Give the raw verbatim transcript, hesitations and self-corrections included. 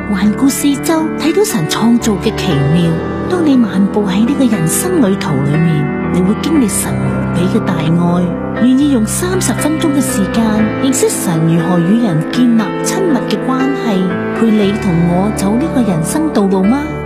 環顧四周，睇到神創造嘅奇妙。當你漫步喺呢個人生旅途裏面，你會經歷神無比嘅大愛。願意用三十分鐘嘅時間認識神如何與人建立親密嘅關係，陪你同我走呢個人生道路嗎？